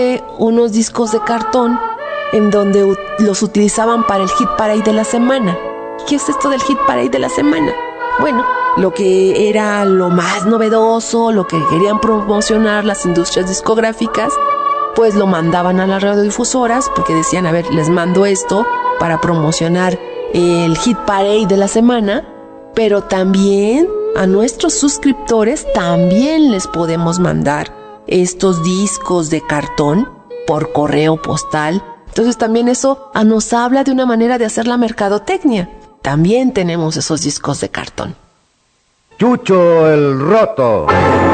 unos discos de cartón en donde los utilizaban para el Hit Parade de la semana. ¿Qué es esto del Hit Parade de la semana? Bueno, lo que era lo más novedoso, lo que querían promocionar las industrias discográficas, pues lo mandaban a las radiodifusoras porque decían, a ver, les mando esto para promocionar el Hit Parade de la semana, pero también a nuestros suscriptores también les podemos mandar estos discos de cartón por correo postal. Entonces también eso nos habla de una manera de hacer la mercadotecnia. También tenemos esos discos de cartón. Chucho el Roto.